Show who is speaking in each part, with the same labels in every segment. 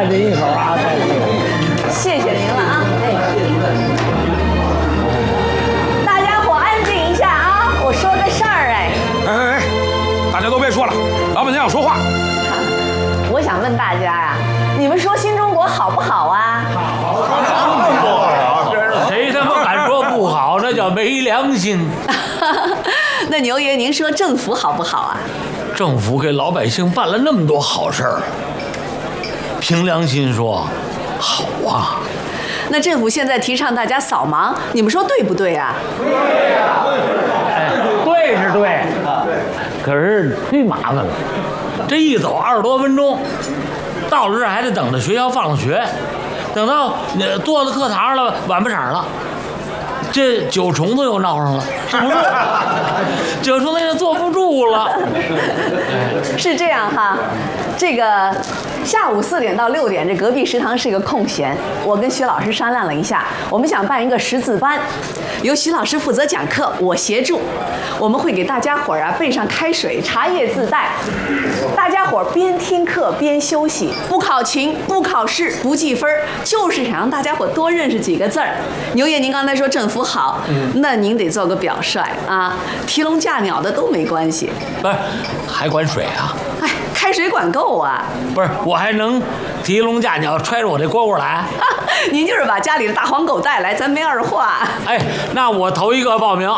Speaker 1: 干这一口啊！
Speaker 2: 谢谢您了啊！大家伙安静一下啊！我说个事儿哎。
Speaker 3: 哎，大家都别说了，老板娘要说话。
Speaker 2: 我想问大家呀，你们说新中国好不好啊？
Speaker 1: 谁他妈敢说不好？那叫没良心。
Speaker 2: 那牛爷，您说政府好不好啊？
Speaker 1: 政府给老百姓办了那么多好事儿，凭良心说，好啊。
Speaker 2: 那政府现在提倡大家扫盲，你们说对不对啊？
Speaker 1: 对呀，对是对，可是忒麻烦了，这一走20多分钟，到了这儿还得等着学校放了学，等到坐到课堂了，晚不晌了。这九虫子又闹上了，坐不住，九虫子也坐不住了。
Speaker 2: 是这样哈，这个下午4点到6点，这隔壁食堂是一个空闲。我跟徐老师商量了一下，我们想办一个识字班，由徐老师负责讲课，我协助。我们会给大家伙儿啊备上开水，茶叶自带。大家伙儿边听课边休息，不考勤，不考试，不记分，就是想让大家伙多认识几个字儿。牛爷，您刚才说政府好，那您得做个表率啊，提笼架鸟的都没关系。
Speaker 1: 不是，还管水啊？
Speaker 2: 哎，开水管够啊！
Speaker 1: 不是，我还能提笼架鸟揣着我这蝈蝈来？
Speaker 2: 您就是把家里的大黄狗带来，咱没二话。
Speaker 1: 哎，那我头一个报名。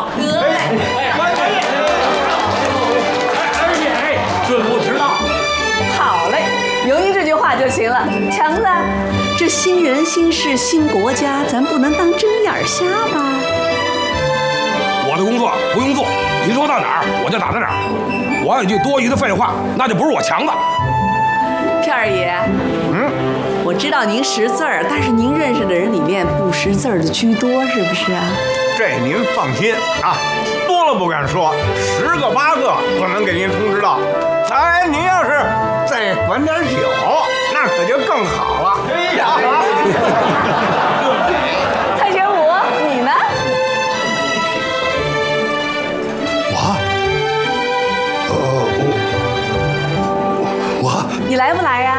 Speaker 1: 而且准不迟到。
Speaker 2: 好嘞，有您这句话就行了。强子，这新人新事新国家，咱不能当睁眼瞎吧？
Speaker 3: 我的工作不用做，您说到哪儿我就打到哪儿。我有句多余的废话，那就不是我强子。
Speaker 2: 片儿爷，我知道您识字儿，但是您认识的人里面不识字儿的居多，是不是啊？
Speaker 4: 这您放心啊，多了不敢说，10个8个我能给您通知到。哎，您要是再管点酒，那可就更好了。哎呀，
Speaker 2: 蔡玄武，你呢？
Speaker 3: 我
Speaker 2: 你来不来呀？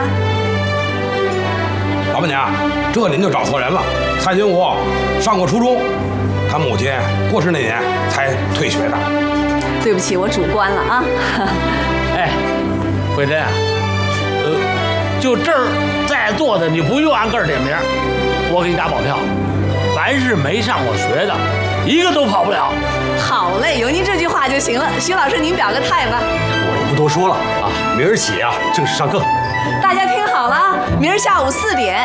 Speaker 3: 老板娘，这您就找错人了。蔡军武上过初中，他母亲过世那年才退学的。
Speaker 2: 对不起，我主观了啊。
Speaker 1: 哎，慧珍，就这儿在座的，你不用按个儿点名，我给你打保票，凡是没上过学的，一个都跑不了。
Speaker 2: 好嘞，有您这句话就行了。徐老师，您表个态吧。
Speaker 5: 我就不多说了啊，明儿起啊正式上课。
Speaker 2: 大家听好了啊，明儿下午4点。